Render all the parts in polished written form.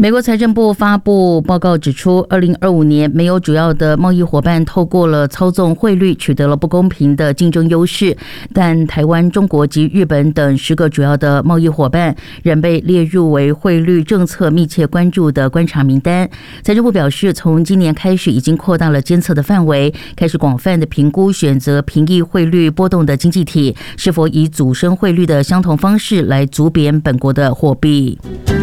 美国财政部发布报告指出，2025年没有主要的贸易伙伴透过了操纵汇率取得了不公平的竞争优势，但台湾、中国及日本等10个主要的贸易伙伴仍被列入为汇率政策密切关注的观察名单。财政部表示，从今年开始已经扩大了监测的范围，开始广泛的评估选择平抑汇率波动的经济体是否以阻升汇率的相同方式来阻贬本国的货币。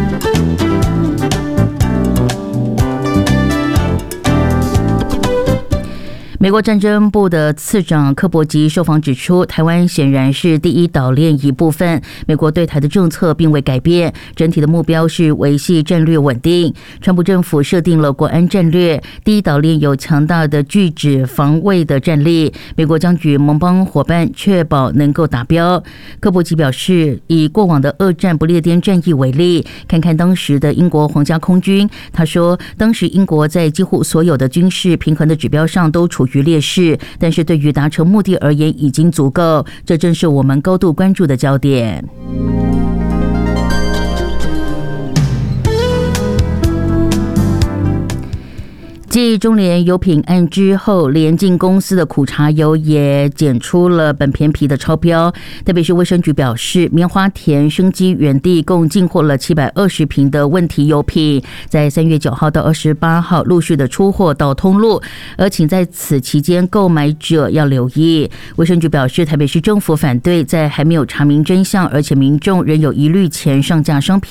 美国战争部的次长柯伯吉受访指出，台湾显然是第一岛链一部分，美国对台的政策并未改变，整体的目标是维系战略稳定。川普政府设定了国安战略，第一岛链有强大的拒止防卫的战力，美国将与盟邦伙伴确保能够达标。柯伯吉表示，以过往的二战不列颠战役为例，看看当时的英国皇家空军，他说当时英国在几乎所有的军事平衡的指标上都处于劣势，但是对于达成目的而言已经足够，这正是我们高度关注的焦点。继中联油品案之后，联进公司的苦茶油也检出了苯醅醚的超标。特别是卫生局表示，棉花田生机园地共进货了720瓶的问题油品，在3月9号到28号陆续的出货到通路，而请在此期间购买者要留意。卫生局表示，台北市政府反对在还没有查明真相，而且民众仍有疑虑前上架商品。